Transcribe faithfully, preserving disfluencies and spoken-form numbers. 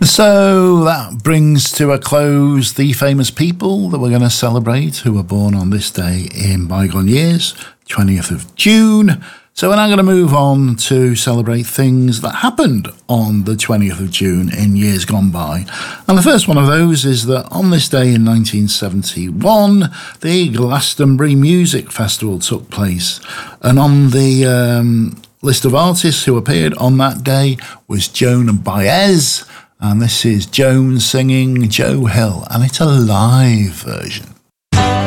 So that brings to a close the famous people that we're going to celebrate who were born on this day in bygone years, twentieth of June. So we're now going to move on to celebrate things that happened on the twentieth of June in years gone by. And the first one of those is that on this day in nineteen seventy-one, the Glastonbury Music Festival took place. And on the um, list of artists who appeared on that day was Joan Baez. And this is Joan singing Joe Hill, and it's a live version.